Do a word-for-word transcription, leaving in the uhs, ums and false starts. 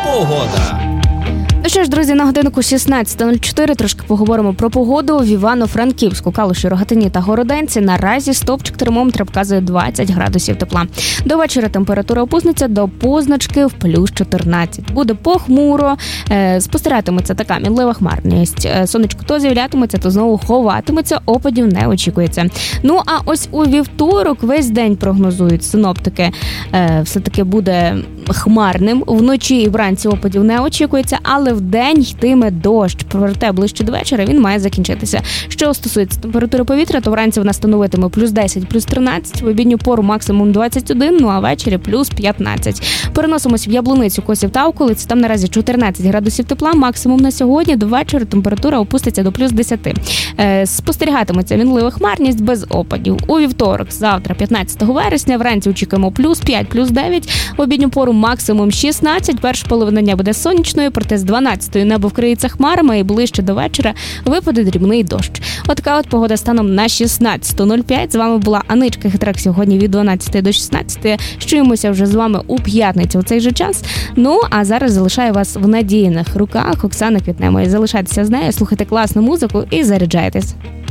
Погода. Ну що ж, друзі, на годинку шістнадцята нуль чотири трошки поговоримо про погоду. В Івано-Франківську, Калуші, Рогатині та Городенці наразі стовпчик термометра показує двадцять градусів тепла. До вечора температура опуститься до позначки в плюс чотирнадцять. Буде похмуро, е, спостерігатиметься така мінлива хмарність. Е, сонечко то з'являтиметься, то знову ховатиметься, опадів не очікується. Ну, а ось у вівторок весь день прогнозують синоптики. Е, все-таки буде хмарним. Вночі і вранці опадів не очікується, але в день йтиме дощ. Проте ближче до вечора він має закінчитися. Що стосується температури повітря, то вранці вона становитиме плюс десять, плюс тринадцять, в обідню пору максимум двадцять один, ну а ввечері плюс п'ятнадцять. Переносимось в Яблуницю, Косів та околиці. Там наразі чотирнадцять градусів тепла, максимум на сьогодні. До вечора температура опуститься до плюс десять. Е, спостерігатиметься мінлива хмарність без опадів. У вівторок, завтра, п'ятнадцятого вересня, вранці очікуємо плюс п'ять, плюс дев'ять, в обідню пору максимум шістнадцять. Перша половина дня буде сонячною, проте з дванадцятої небо вкриється хмарами і ближче до вечора випаде дрібний дощ. От така от погода станом на шістнадцяту нуль п'ять. З вами була Аничка Хитрак сьогодні від дванадцятої до шістнадцятої. Чуємося вже з вами у п'ятницю у цей же час. Ну, а зараз залишаю вас в надійних руках Оксани Квітневої. Залишайтеся з нею, слухайте класну музику і заряджайтесь.